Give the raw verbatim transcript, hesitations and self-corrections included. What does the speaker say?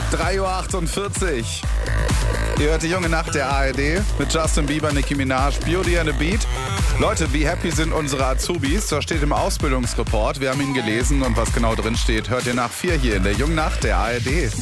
drei Uhr achtundvierzig. Ihr hört die junge Nacht der A R D mit Justin Bieber, Nicki Minaj, Beauty and the Beat. Leute, wie happy sind unsere Azubis? Das steht im Ausbildungsreport. Wir haben ihn gelesen und was genau drin steht, hört ihr nach vier hier in der jungen Nacht der A R D.